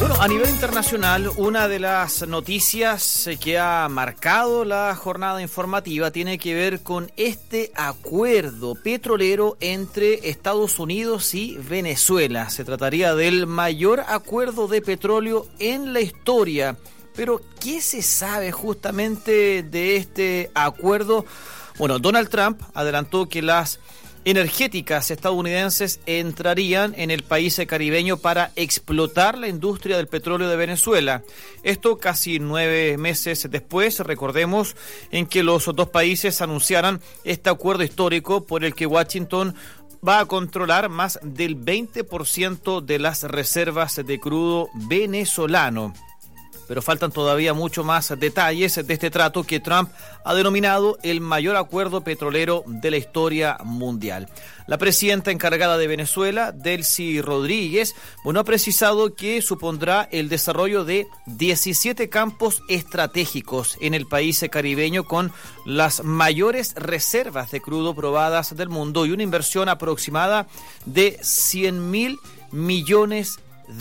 Bueno, a nivel internacional, una de las noticias que ha marcado la jornada informativa tiene que ver con este acuerdo petrolero entre Estados Unidos y Venezuela. Se trataría del mayor acuerdo de petróleo en la historia. Pero, ¿qué se sabe justamente de este acuerdo? Bueno, Donald Trump adelantó que las energéticas estadounidenses entrarían en el país caribeño para explotar la industria del petróleo de Venezuela. Esto casi 9 meses después, recordemos, en que los dos países anunciaran este acuerdo histórico por el que Washington va a controlar más del 20% de las reservas de crudo venezolano. Pero faltan todavía mucho más detalles de este trato que Trump ha denominado el mayor acuerdo petrolero de la historia mundial. La presidenta encargada de Venezuela, Delcy Rodríguez, ha precisado que supondrá el desarrollo de 17 campos estratégicos en el país caribeño con las mayores reservas de crudo probadas del mundo y una inversión aproximada de $100.000 millones.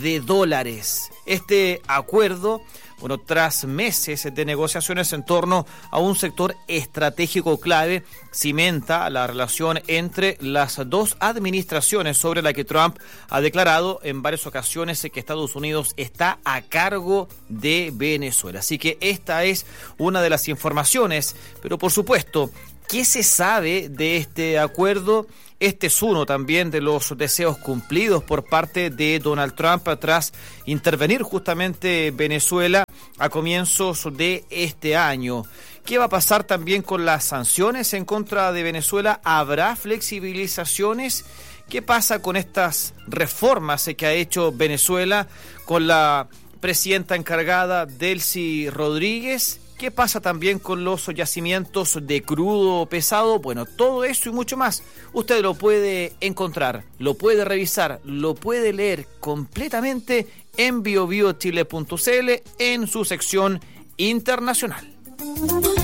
Este acuerdo, tras meses de negociaciones en torno a un sector estratégico clave, cimenta la relación entre las dos administraciones sobre la que Trump ha declarado en varias ocasiones que Estados Unidos está a cargo de Venezuela. Así que esta es una de las informaciones, pero por supuesto, ¿qué se sabe de este acuerdo? Este es uno también de los deseos cumplidos por parte de Donald Trump tras intervenir justamente Venezuela a comienzos de este año. ¿Qué va a pasar también con las sanciones en contra de Venezuela? ¿Habrá flexibilizaciones? ¿Qué pasa con estas reformas que ha hecho Venezuela con la presidenta encargada Delcy Rodríguez? ¿Qué pasa también con los yacimientos de crudo pesado? Bueno, todo eso y mucho más usted lo puede encontrar, lo puede revisar, lo puede leer completamente en biobiochile.cl en su sección internacional.